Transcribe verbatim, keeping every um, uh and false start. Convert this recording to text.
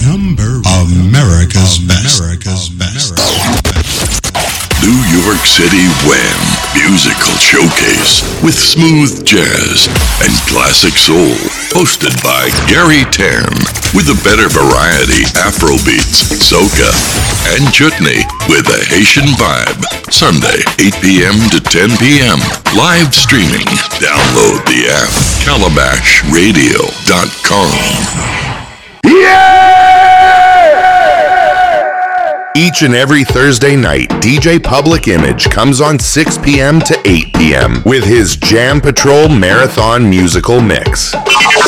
Number America's best. America's best. New York City Wham! Musical Showcase with smooth jazz and classic soul. Hosted by Gary Tan with a better variety Afrobeats, soca, and chutney with a Haitian vibe. Sunday, eight p.m. to ten p.m. Live streaming. Download the app calabash radio dot com. Each and every Thursday night, D J Public Image comes on six p.m. to eight p.m. with his Jam Patrol Marathon Musical Mix.